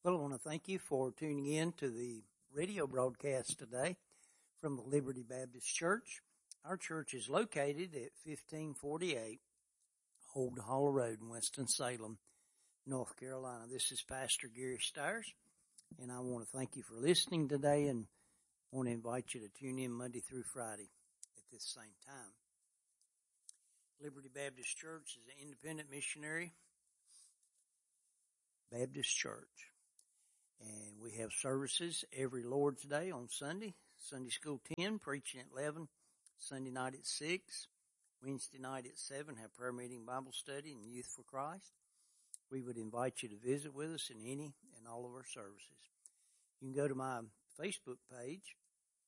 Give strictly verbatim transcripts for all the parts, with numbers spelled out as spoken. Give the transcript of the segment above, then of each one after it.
Well, I want to thank you for tuning in to the radio broadcast today from the Liberty Baptist Church. Our church is located at fifteen forty-eight Old Hall Road in Winston-Salem, North Carolina. This is Pastor Gary Stires, and I want to thank you for listening today and want to invite you to tune in Monday through Friday at this same time. Liberty Baptist Church is an independent missionary Baptist church. And we have services every Lord's Day on Sunday, Sunday school ten, preaching at eleven, Sunday night at six, Wednesday night at seven, have prayer meeting, Bible study, and Youth for Christ. We would invite you to visit with us in any and all of our services. You can go to my Facebook page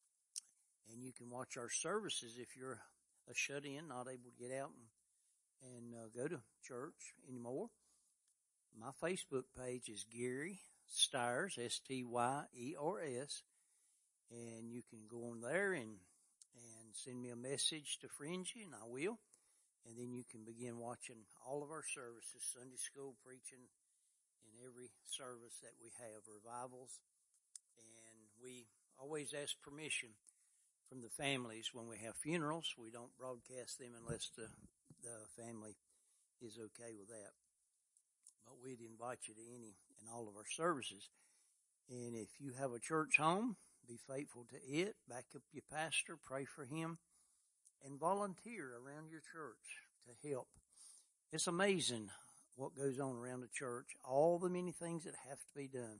and you can watch our services if you're a shut-in, not able to get out and, and uh, go to church anymore. My Facebook page is Gary Stires, S T Y E R S, and you can go on there and and send me a message to friend you, and I will, and then you can begin watching all of our services, Sunday school, preaching, and every service that we have, revivals, and we always ask permission from the families when we have funerals. We don't broadcast them unless the, the family is okay with that. But we'd invite you to any and all of our services. And if you have a church home, be faithful to it, back up your pastor, pray for him, and volunteer around your church to help. It's amazing what goes on around the church, all the many things that have to be done.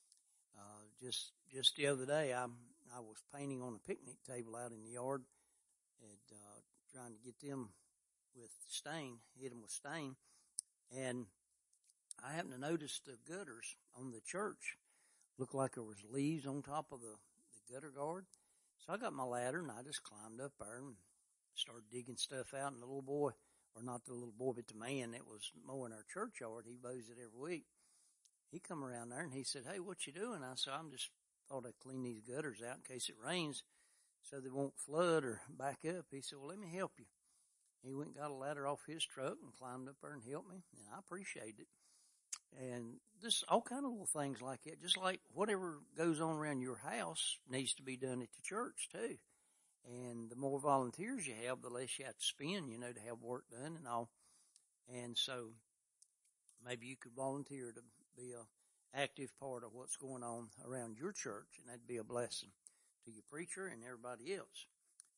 Uh, just just the other day, I I was painting on a picnic table out in the yard and uh, trying to get them with stain, hit them with stain, and I happened to notice the gutters on the church looked like there was leaves on top of the, the gutter guard. So I got my ladder and I just climbed up there and started digging stuff out. And the little boy, or not the little boy, but the man that was mowing our churchyard, he mows it every week. He come around there and he said, "Hey, what you doing?" I said, "I'm just thought I'd clean these gutters out in case it rains so they won't flood or back up." He said, "Well, let me help you." He went and got a ladder off his truck and climbed up there and helped me, and I appreciated it. And just all kind of little things like that, just like whatever goes on around your house needs to be done at the church too. And the more volunteers you have, the less you have to spend, you know, to have work done and all. And so maybe you could volunteer to be a active part of what's going on around your church, and that'd be a blessing to your preacher and everybody else.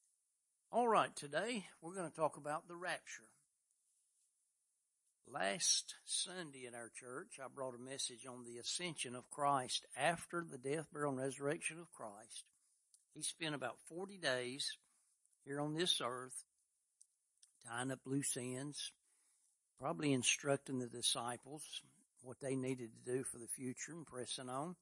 All right, today we're going to talk about the rapture. Last Sunday at our church, I brought a message on the ascension of Christ after the death, burial, and resurrection of Christ. He spent about forty days here on this earth, tying up loose ends, probably instructing the disciples what they needed to do for the future and pressing on.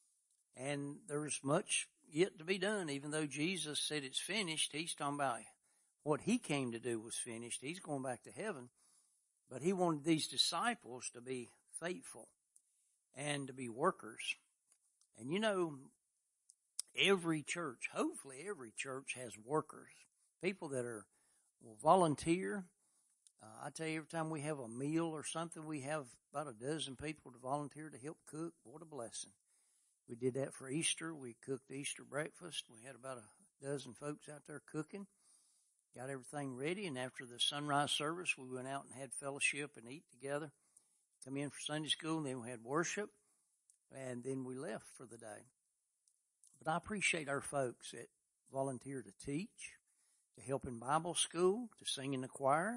And there's much yet to be done. Even though Jesus said it's finished, he's talking about what he came to do was finished. He's going back to heaven. But he wanted these disciples to be faithful and to be workers. And you know, every church, hopefully every church has workers, people that are will volunteer. Uh, I tell you, every time we have a meal or something, we have about a dozen people to volunteer to help cook. What a blessing. We did that for Easter. We cooked Easter breakfast. We had about a dozen folks out there cooking. Got everything ready, and after the sunrise service, we went out and had fellowship and eat together. Come in for Sunday school, and then we had worship, and then we left for the day. But I appreciate our folks that volunteer to teach, to help in Bible school, to sing in the choir,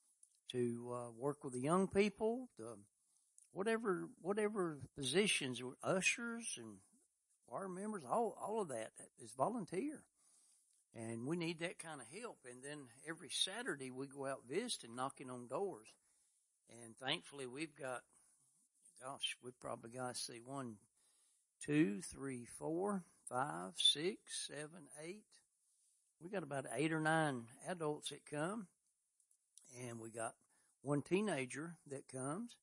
to uh, work with the young people, to whatever whatever positions, ushers and choir members, all all of that is volunteer. And we need that kind of help. And then every Saturday we go out visiting, knocking on doors. And thankfully we've got, gosh, we've probably got, see, one, two, three, four, five, six, seven, eight. We got about eight or nine adults that come. And we got one teenager that comes.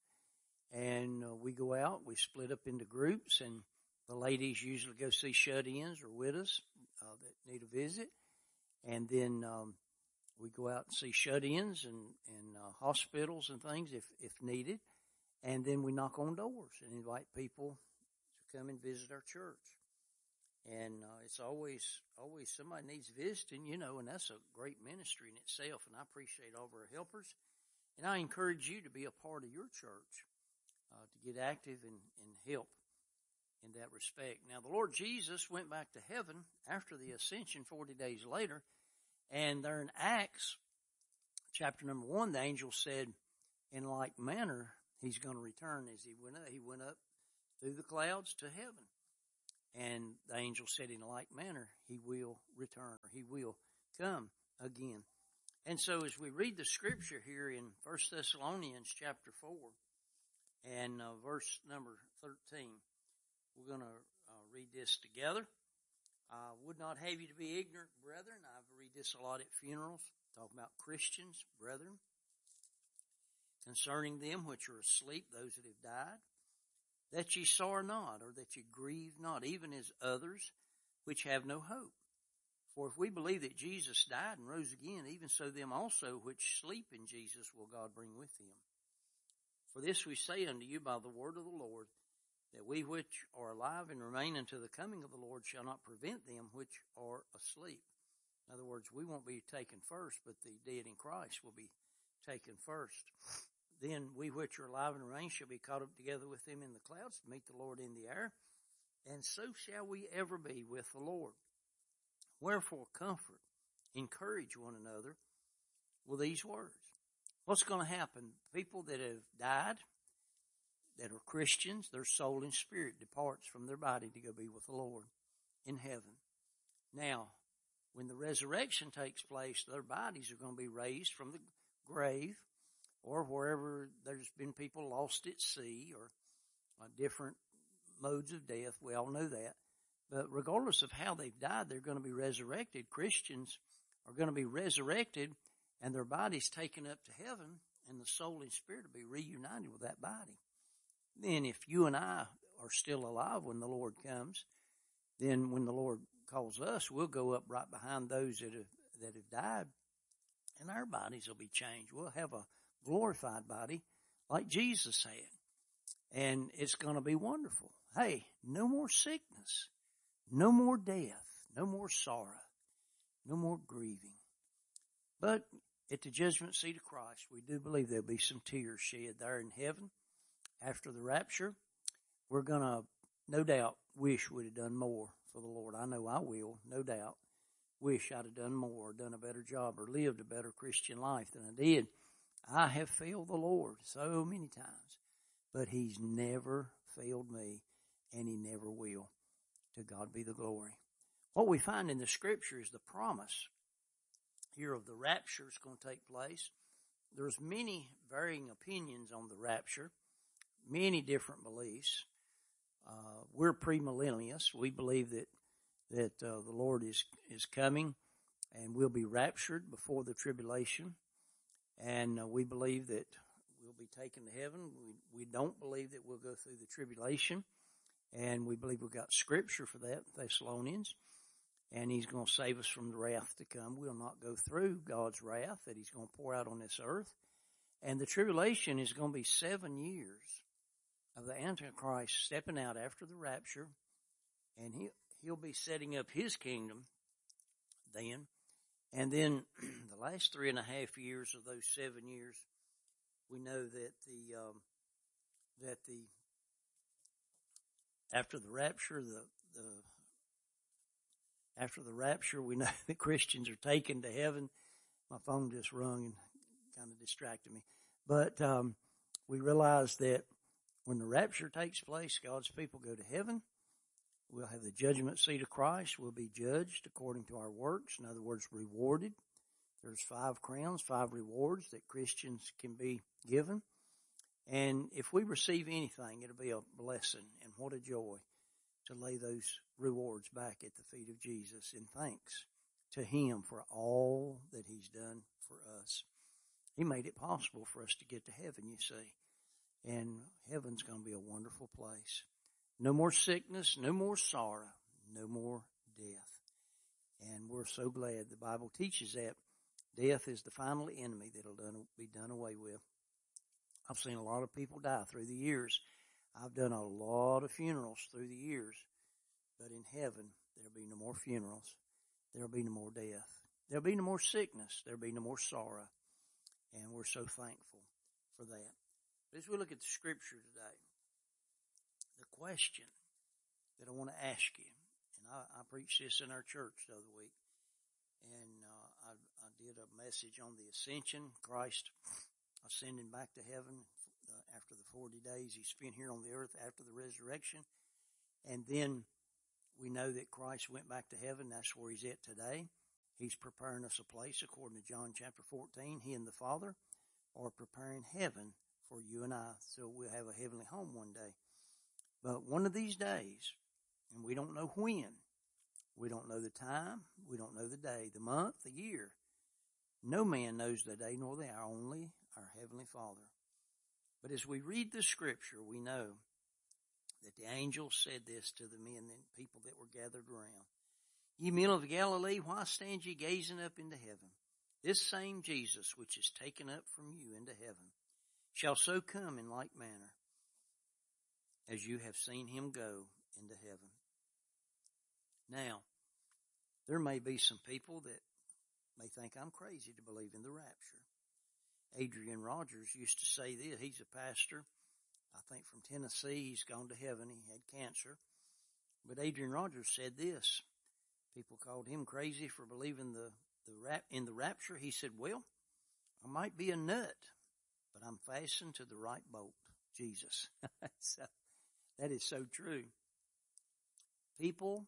And uh, we go out, we split up into groups, and the ladies usually go see shut-ins or widows uh, that need a visit. And then um, we go out and see shut-ins and, and uh, hospitals and things if, if needed. And then we knock on doors and invite people to come and visit our church. And uh, it's always, always somebody needs visiting, you know, and that's a great ministry in itself. And I appreciate all of our helpers. And I encourage you to be a part of your church, uh, to get active and, and help in that respect. Now, the Lord Jesus went back to heaven after the ascension forty days later. And there in Acts, chapter number one, the angel said, in like manner, he's going to return as he went up. He went up through the clouds to heaven. And the angel said, in like manner, he will return, or he will come again. And so as we read the scripture here in First Thessalonians chapter four and uh, verse number thirteen, we're going to uh, read this together. I would not have you to be ignorant, brethren. I read this a lot at funerals, talking about Christians, brethren, concerning them which are asleep, those that have died, that ye sorrow not, or that ye grieve not, even as others which have no hope. For if we believe that Jesus died and rose again, even so them also which sleep in Jesus will God bring with him. For this we say unto you by the word of the Lord, that we which are alive and remain unto the coming of the Lord shall not prevent them which are asleep. In other words, we won't be taken first, but the dead in Christ will be taken first. Then we which are alive and remain shall be caught up together with them in the clouds to meet the Lord in the air, and so shall we ever be with the Lord. Wherefore comfort, encourage one another with these words. What's going to happen? People that have died, that are Christians, their soul and spirit departs from their body to go be with the Lord in heaven. Now, when the resurrection takes place, their bodies are going to be raised from the grave, or wherever there's been people lost at sea, or uh, different modes of death. We all know that. But regardless of how they've died, they're going to be resurrected. Christians are going to be resurrected, and their bodies taken up to heaven, and the soul and spirit will be reunited with that body. Then if you and I are still alive when the Lord comes, then when the Lord calls us, we'll go up right behind those that have, that have died, and our bodies will be changed. We'll have a glorified body like Jesus had. And it's going to be wonderful. Hey, no more sickness, no more death, no more sorrow, no more grieving. But at the judgment seat of Christ, we do believe there'll be some tears shed there in heaven after the rapture. We're going to, no doubt, wish we'd have done more for the Lord. I know I will, no doubt. Wish I'd have done more, or done a better job, or lived a better Christian life than I did. I have failed the Lord so many times, but he's never failed me, and he never will. To God be the glory. What we find in the scripture is the promise here of the rapture is going to take place. There's many varying opinions on the rapture, many different beliefs. Uh, we're premillennialists. We believe that that uh, the Lord is is coming, and we'll be raptured before the tribulation. And uh, we believe that we'll be taken to heaven. We we don't believe that we'll go through the tribulation, and we believe we've got scripture for that, Thessalonians. And he's going to save us from the wrath to come. We'll not go through God's wrath that he's going to pour out on this earth. And the tribulation is going to be seven years of the Antichrist stepping out after the rapture. And he, he'll be setting up his kingdom then. And then the last three and a half years of those seven years, we know that the, um, that the, after the rapture, the, the, After the rapture, we know that Christians are taken to heaven. My phone just rung and kind of distracted me. But um, we realize that when the rapture takes place, God's people go to heaven. We'll have the judgment seat of Christ. We'll be judged according to our works. In other words, rewarded. There's five crowns, five rewards that Christians can be given. And if we receive anything, it'll be a blessing. And what a joy to lay those rewards back at the feet of Jesus in thanks to him for all that he's done for us. He made it possible for us to get to heaven, you see. And heaven's going to be a wonderful place. No more sickness, no more sorrow, no more death. And we're so glad the Bible teaches that death is the final enemy that'll done, be done away with. I've seen a lot of people die through the years. I've done a lot of funerals through the years, but in heaven, there'll be no more funerals. There'll be no more death. There'll be no more sickness. There'll be no more sorrow. And we're so thankful for that. But as we look at the scripture today, the question that I want to ask you, and I, I preached this in our church the other week, and uh, I, I did a message on the ascension, Christ ascending back to heaven uh, after the forty days he spent here on the earth after the resurrection. And then we know that Christ went back to heaven. That's where he's at today. He's preparing us a place according to John chapter fourteen. He and the Father are preparing heaven for you and I, so we'll have a heavenly home one day. But one of these days, and we don't know when, we don't know the time, we don't know the day, the month, the year. No man knows the day nor the hour, only our Heavenly Father. But as we read the scripture, we know that the angel said this to the men and people that were gathered around. Ye men of Galilee, why stand ye gazing up into heaven? This same Jesus, which is taken up from you into heaven, shall so come in like manner as you have seen him go into heaven. Now, there may be some people that may think I'm crazy to believe in the rapture. Adrian Rogers used to say this. He's a pastor, I think from Tennessee. He's gone to heaven. He had cancer. But Adrian Rogers said this. People called him crazy for believing the, the rap, in the rapture. He said, well, I might be a nut, but I'm fastened to the right bolt, Jesus. So, that is so true. People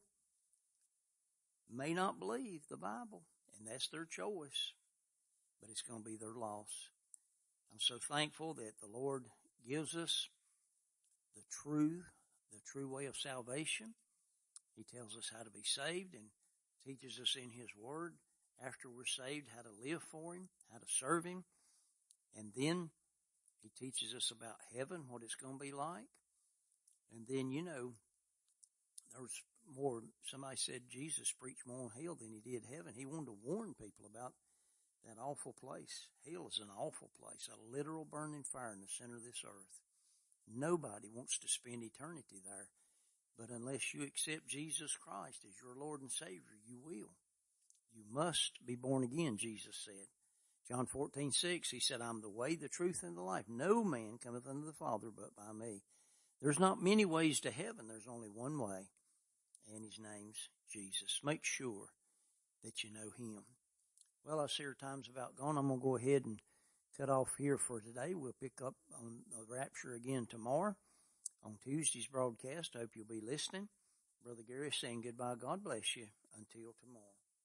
may not believe the Bible, and that's their choice, but it's going to be their loss. I'm so thankful that the Lord gives us the true, the true way of salvation. He tells us how to be saved and teaches us in his word after we're saved how to live for him, how to serve him. And then he teaches us about heaven, what it's going to be like. And then, you know, there's more, somebody said Jesus preached more on hell than he did heaven. He wanted to warn people about that awful place. Hell is an awful place, a literal burning fire in the center of this earth. Nobody wants to spend eternity there. But unless you accept Jesus Christ as your Lord and Savior, you will. You must be born again, Jesus said. John fourteen six, he said, I'm the way, the truth, and the life. No man cometh unto the Father but by me. There's not many ways to heaven. There's only one way, and his name's Jesus. Make sure that you know him. Well, I see our time's about gone. I'm going to go ahead and cut off here for today. We'll pick up on the rapture again tomorrow on Tuesday's broadcast. I hope you'll be listening. Brother Gary saying goodbye. God bless you until tomorrow.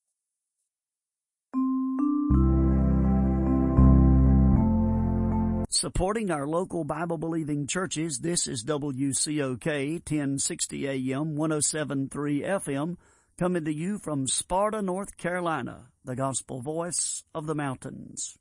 Supporting our local Bible-believing churches, this is W C O K ten sixty A M, one oh seven point three F M, coming to you from Sparta, North Carolina, the gospel voice of the mountains.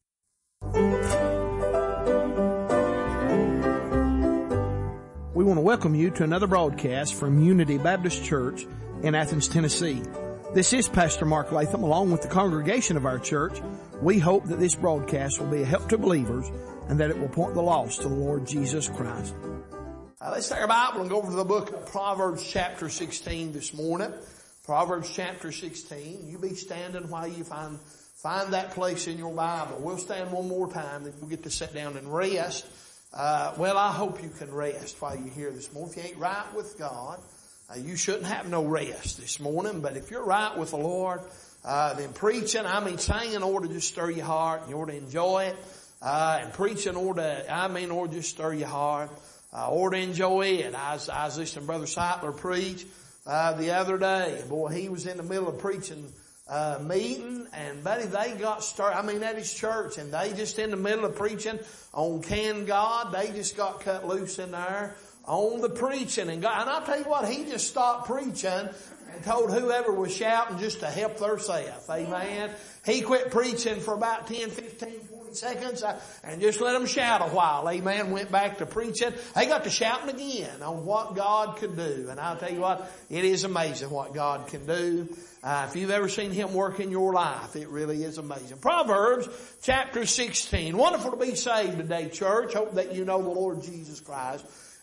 We want to welcome you to another broadcast from Unity Baptist Church in Athens, Tennessee. This is Pastor Mark Latham, along with the congregation of our church. We hope that this broadcast will be a help to believers and that it will point the lost to the Lord Jesus Christ. Uh, let's take our Bible and go over to the book of Proverbs chapter sixteen this morning. Proverbs chapter sixteen. You be standing while you find find that place in your Bible. We'll stand one more time, then we'll get to sit down and rest. Uh, well, I hope you can rest while you're here this morning. If you ain't right with God, uh, you shouldn't have no rest this morning. But if you're right with the Lord, uh, then preaching, I mean singing ought to just stir your heart and you ought to enjoy it. Uh, and preaching ought to, I mean, ought to just stir your heart. Uh, ought to enjoy it. I was, I was listening to Brother Seitler preach, uh, the other day. Boy, he was in the middle of preaching Uh, meeting, and buddy, they got started, I mean, at his church, and they just in the middle of preaching on Can God, they just got cut loose in there on the preaching, and God, and I'll tell you what, he just stopped preaching and told whoever was shouting just to help theirself. Amen. He quit preaching for about ten, fifteen, twenty seconds uh, and just let them shout a while. Amen. Went back to preaching. They got to shouting again on what God could do. And I'll tell you what, it is amazing what God can do. Uh, if you've ever seen him work in your life, it really is amazing. Proverbs chapter sixteen. Wonderful to be saved today, church. Hope that you know the Lord Jesus Christ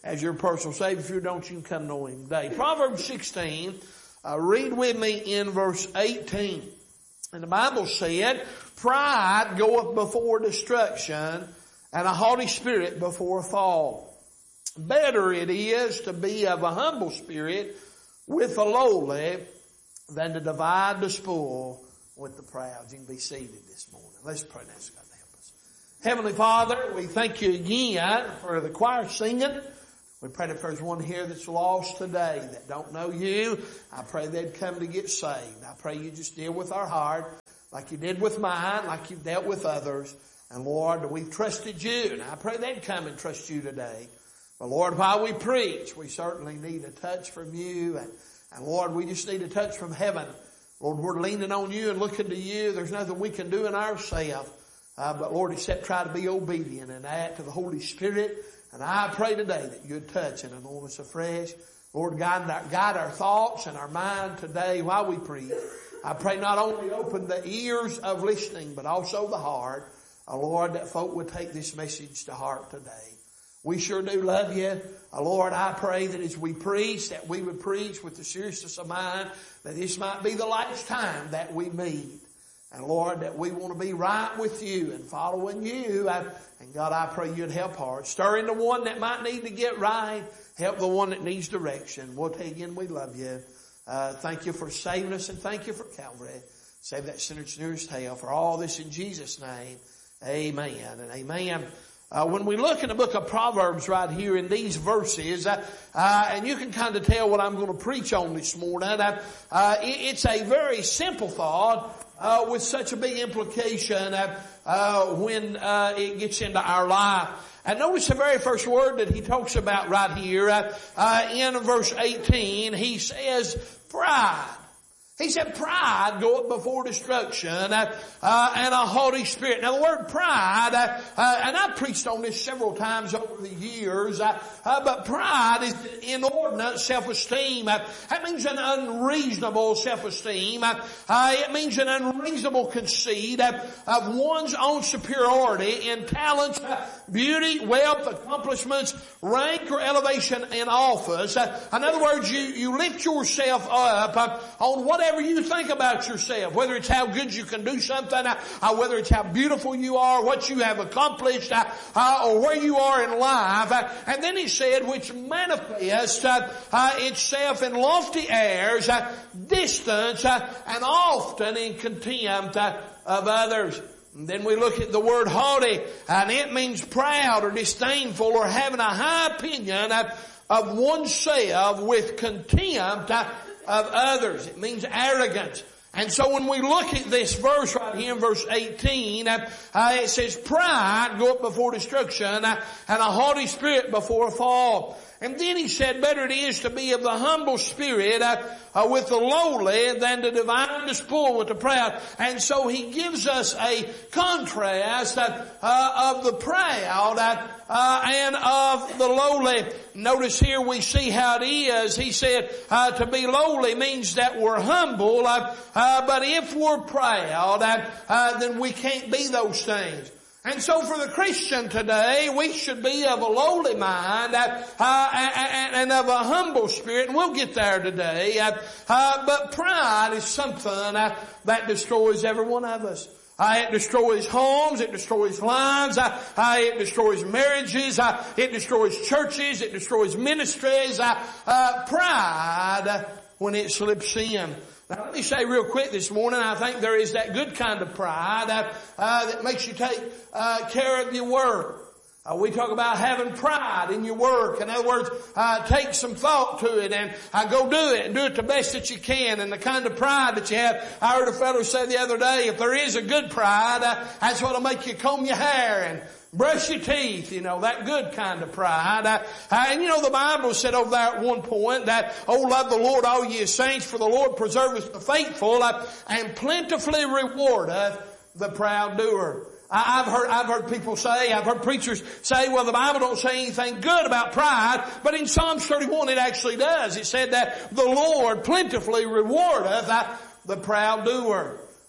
as your personal Savior. If you don't, you can come know Him today. Proverbs sixteen, uh, read with me in verse eighteen. And the Bible said, pride goeth before destruction, and a haughty spirit before a fall. Better it is to be of a humble spirit with the lowly than to divide the spoil with the proud. You can be seated this morning. Let's pray and ask God to help us. Heavenly Father, we thank you again for the choir singing. We pray that if there's one here that's lost today that don't know you, I pray they'd come to get saved. I pray you just deal with our heart like you did with mine, like you've dealt with others. And Lord, we've trusted you, and I pray they'd come and trust you today. But Lord, while we preach, we certainly need a touch from you. And, and Lord, we just need a touch from heaven. Lord, we're leaning on you and looking to you. There's nothing we can do in ourselves. Uh, but Lord, except try to be obedient and add to the Holy Spirit. And I pray today that you'd touch and anoint us afresh. Lord, guide our, guide our thoughts and our mind today while we preach. I pray not only open the ears of listening, but also the heart. Oh, Lord, that folk would take this message to heart today. We sure do love you. Oh, Lord, I pray that as we preach, that we would preach with the seriousness of mind, that this might be the last time that we meet. And Lord, that we want to be right with you and following you. And God, I pray you'd help hearts. Stir in the one that might need to get right. Help the one that needs direction. We'll tell you again, we love you. Uh, thank you for saving us, and thank you for Calvary. Save that sinner's nearest hell. For all this in Jesus' name, amen and amen. Uh, when we look in the book of Proverbs right here in these verses, uh, uh, and you can kind of tell what I'm going to preach on this morning, uh, uh, it, it's a very simple thought, uh, with such a big implication, uh, uh, when, uh, it gets into our life. And notice the very first word that he talks about right here, uh, uh, in verse eighteen, he says, pride. He said, pride goeth before destruction, uh, uh, and a haughty spirit. Now the word pride, uh, uh, and I've preached on this several times over the years, uh, uh, but pride is inordinate self-esteem. Uh, that means an unreasonable self-esteem. Uh, uh, it means an unreasonable conceit uh, of one's own superiority in talents, uh, beauty, wealth, accomplishments, rank, or elevation in office. Uh, in other words, you, you lift yourself up uh, on whatever you think about yourself, whether it's how good you can do something, uh, uh, whether it's how beautiful you are, what you have accomplished, uh, uh, or where you are in life. Uh, and then he said, which manifests uh, uh, itself in lofty airs, uh, distance, uh, and often in contempt uh, of others. And then we look at the word haughty, and it means proud or disdainful or having a high opinion uh, of oneself with contempt uh, of others. It means arrogance. And so when we look at this verse right here in verse eighteen, uh, uh, it says, pride goeth before destruction, uh, and a haughty spirit before a fall. And then he said, better it is to be of the humble spirit uh, uh, with the lowly than to divide the spoil with the proud. And so he gives us a contrast uh, uh, of the proud uh, uh, and of the lowly. Notice here we see how it is. He said uh, to be lowly means that we're humble, uh, uh, but if we're proud, uh, uh, then we can't be those things. And so for the Christian today, we should be of a lowly mind uh, uh, and, and of a humble spirit, and we'll get there today. Uh, uh, but pride is something uh, that destroys every one of us. Uh, it destroys homes, it destroys lives, uh, uh, it destroys marriages, uh, it destroys churches, it destroys ministries. Uh, uh, pride, uh, when it slips in. Now let me say real quick this morning, I think there is that good kind of pride uh, uh, that makes you take uh, care of your work. Uh, we talk about having pride in your work. In other words, uh, take some thought to it and uh, go do it and do it the best that you can. And the kind of pride that you have, I heard a fellow say the other day, if there is a good pride, uh, that's what'll make you comb your hair and brush your teeth, you know, that good kind of pride. Uh, uh, and you know, the Bible said over there at one point that, oh, love the Lord, all ye saints, for the Lord preserveth the faithful, uh, and plentifully rewardeth the proud doer. I've heard, I've heard people say, I've heard preachers say, well, the Bible don't say anything good about pride, but in Psalms thirty-one it actually does. It said that the Lord plentifully rewardeth uh, the proud doer.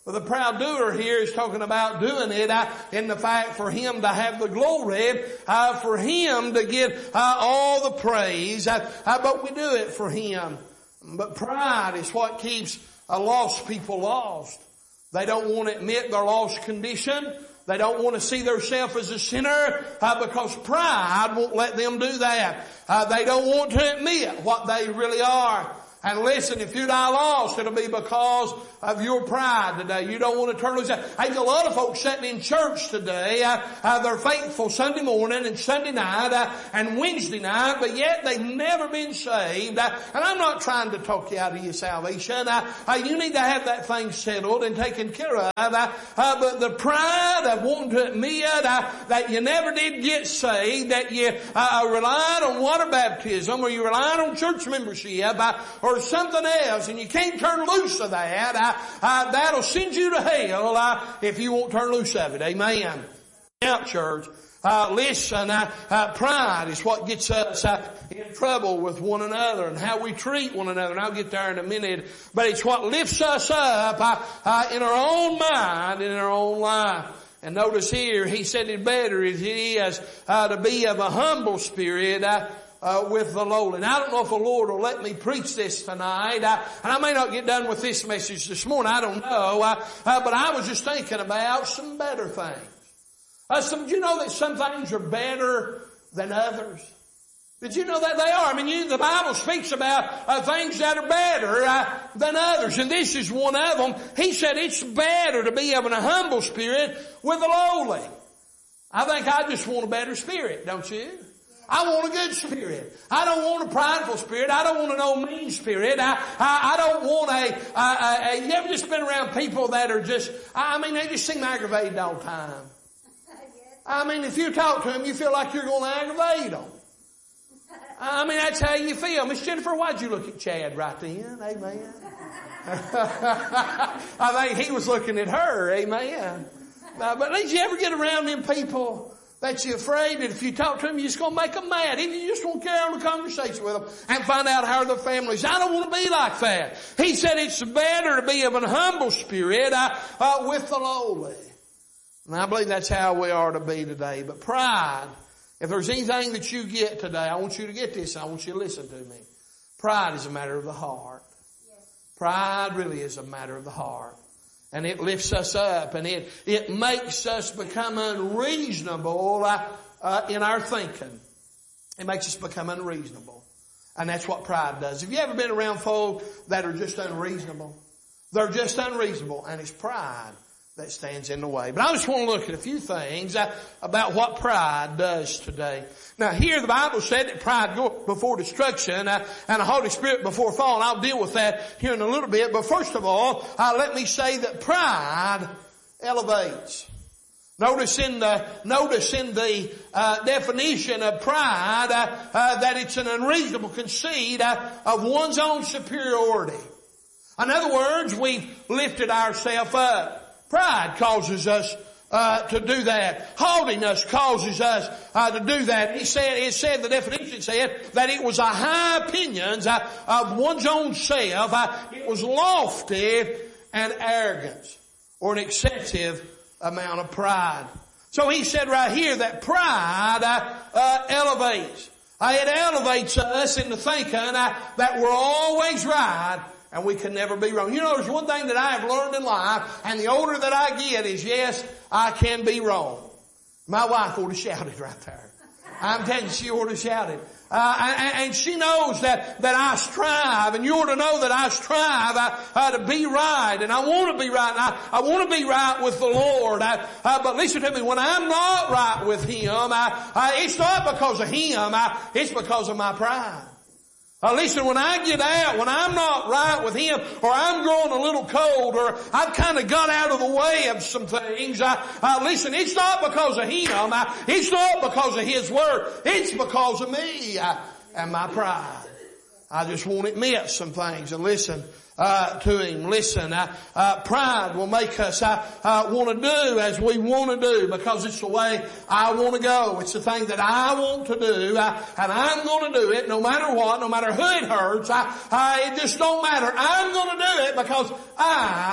Well, the proud doer here is talking about doing it uh, in the fact for him to have the glory, uh, for him to get uh, all the praise, uh, uh, but we do it for him. But pride is what keeps uh, lost people lost. They don't want to admit their lost condition. They don't want to see themselves as a sinner uh, because pride won't let them do that. Uh, they don't want to admit what they really are. And listen, if you die lost, it'll be because of your pride today. You don't want to turn loose. There's a lot of folks sitting in church today. Uh, uh, they're faithful Sunday morning and Sunday night uh, and Wednesday night, but yet they've never been saved. Uh, and I'm not trying to talk you out of your salvation. Uh, uh, you need to have that thing settled and taken care of. Uh, uh, but the pride of wanting to admit uh, that you never did get saved, that you uh, relied on water baptism or you relied on church membership uh, or something else, and you can't turn loose of that, uh, uh, that'll send you to hell uh, if you won't turn loose of it. Amen. Out, church. Uh, listen, uh, uh, pride is what gets us uh, in trouble with one another and how we treat one another, and I'll get there in a minute. But it's what lifts us up uh, uh, in our own mind, in our own life. And notice here, he said it better as it is uh, to be of a humble spirit, uh, Uh, with the lowly. And I don't know if the Lord will let me preach this tonight. Uh, and I may not get done with this message this morning. I don't know. Uh, uh, but I was just thinking about some better things. Uh, some, do you know that some things are better than others? Did you know that they are? I mean, you, the Bible speaks about uh, things that are better uh, than others. And this is one of them. He said it's better to be of a humble spirit with the lowly. I think I just want a better spirit, don't you? I want a good spirit. I don't want a prideful spirit. I don't want an old mean spirit. I, I, I don't want a, a, a, you ever just been around people that are just, I mean, they just seem aggravated all the time. I mean, if you talk to them, you feel like you're going to aggravate them. I mean, that's how you feel. Miss Jennifer, why'd you look at Chad right then? Amen. I think he was looking at her. Amen. Uh, but did you ever get around them people that you're afraid that if you talk to them, you're just going to make them mad? Even you just won't carry on the conversation with them and find out how their families. I don't want to be like that. He said it's better to be of an humble spirit uh, uh, with the lowly. And I believe that's how we are to be today. But pride, if there's anything that you get today, I want you to get this. I want you to listen to me. Pride is a matter of the heart. Pride really is a matter of the heart. And it lifts us up, and it, it makes us become unreasonable uh, uh, in our thinking. It makes us become unreasonable. And that's what pride does. Have you ever been around folk that are just unreasonable? They're just unreasonable, and it's pride that stands in the way. But I just want to look at a few things uh, about what pride does today. Now here the Bible said that pride goes before destruction uh, and the Holy Spirit before fall. And I'll deal with that here in a little bit. But first of all, uh, let me say that pride elevates. Notice in the, notice in the uh, definition of pride uh, uh, that it's an unreasonable conceit uh, of one's own superiority. In other words, we've lifted ourselves up. Pride causes us uh, to do that. Haughtiness causes us uh, to do that. He said, it said, the definition said that it was a high opinions uh, of one's own self. Uh, it was lofty and arrogance, or an excessive amount of pride. So he said right here that pride uh, uh, elevates. Uh, it elevates us into thinking uh, that we're always right. And we can never be wrong. You know, there's one thing that I have learned in life, and the older that I get is, yes, I can be wrong. My wife ought to shout it right there. I'm telling you, she ought to shout it. Uh, and, and she knows that, that I strive, and you ought to know that I strive uh, uh, to be right, and I want to be right, and I, I want to be right with the Lord. Uh, uh, but listen to me, when I'm not right with Him, uh, uh, it's not because of Him, uh, it's because of my pride. Uh, listen, when I get out, when I'm not right with Him, or I'm growing a little cold, or I've kind of got out of the way of some things, uh, uh, listen, it's not because of Him, uh, it's not because of His Word, it's because of me uh, and my pride. I just won't admit some things. And listen uh, to Him. Listen, uh, uh, pride will make us uh, uh, want to do as we want to do, because it's the way I want to go. It's the thing that I want to do, uh, and I'm going to do it no matter what, no matter who it hurts. I, I, it just don't matter. I'm going to do it because I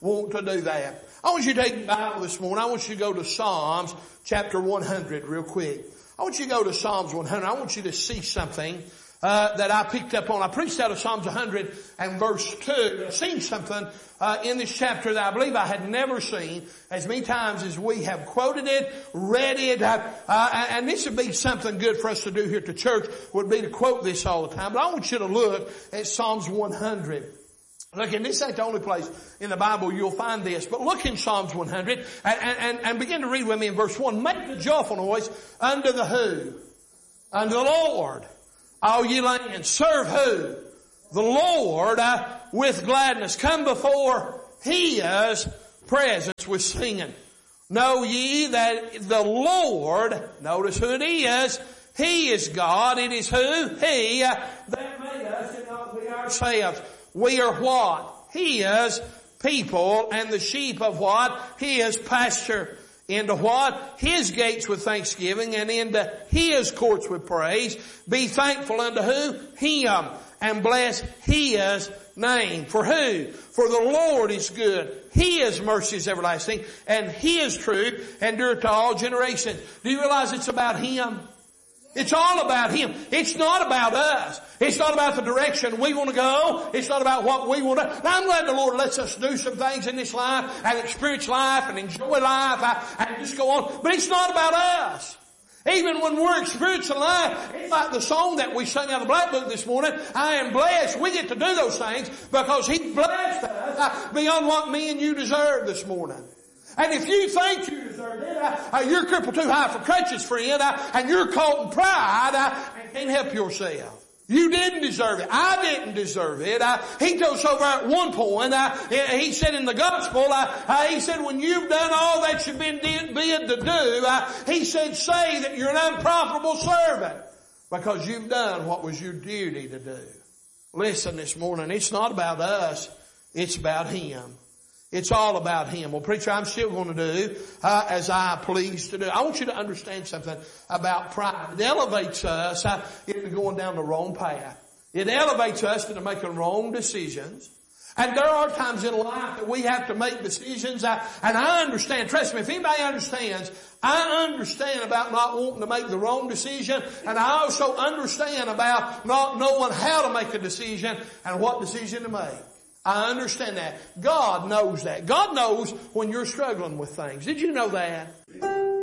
want to do that. I want you to take the Bible this morning. I want you to go to Psalms chapter one hundred real quick. I want you to go to Psalms one hundred. I want you to see something uh, that I picked up on. I preached out of Psalms one hundred and verse two. I've seen something uh, in this chapter that I believe I had never seen as many times as we have quoted it, read it. Uh, uh, and this would be something good for us to do here at the church, would be to quote this all the time. But I want you to look at Psalms one hundred. Look, and this ain't the only place in the Bible you'll find this, but look in Psalms one hundred and, and, and begin to read with me in verse one. Make a joyful noise unto the who? Unto the Lord. All ye lands, serve who? The Lord uh, with gladness. Come before His presence with singing. Know ye that the Lord, notice who it is, He is God. It is who? He uh, that made us and not we ourselves. We are what? His people, and the sheep of what? His pasture. Into what? His gates with thanksgiving, and into His courts with praise. Be thankful unto who? Him. And bless His name. For who? For the Lord is good. His mercy is everlasting, and His truth endureth to all generations. Do you realize it's about Him? It's all about Him. It's not about us. It's not about the direction we want to go. It's not about what we want to. Now I'm glad the Lord lets us do some things in this life and experience life and enjoy life and just go on. But it's not about us. Even when we're experiencing life, it's like the song that we sang out of the Black Book this morning, I am blessed. We get to do those things because He blessed us beyond what me and you deserve this morning. And if you think you deserve it, uh, you're crippled too high for crutches, friend, uh, and you're caught in pride uh, and can't help yourself. You didn't deserve it. I didn't deserve it. Uh, he told us over at one point, uh, he said in the gospel, uh, uh, he said when you've done all that you've been bid to do, uh, he said say that you're an unprofitable servant because you've done what was your duty to do. Listen this morning, it's not about us, it's about Him. It's all about Him. Well, preacher, I'm still going to do uh, as I please to do. I want you to understand something about pride. It elevates us uh, into going down the wrong path. It elevates us into making wrong decisions. And there are times in life that we have to make decisions. Uh, and I understand, trust me, if anybody understands, I understand about not wanting to make the wrong decision. And I also understand about not knowing how to make a decision and what decision to make. I understand that. God knows that. God knows when you're struggling with things. Did you know that?